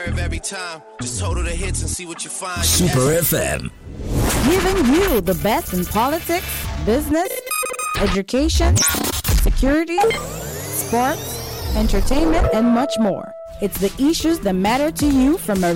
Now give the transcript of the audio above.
Every time, just total the hits and see what you find. Super FM. Giving you the best in politics, business, education, security, sports, entertainment, and much more. It's the issues that matter to you from a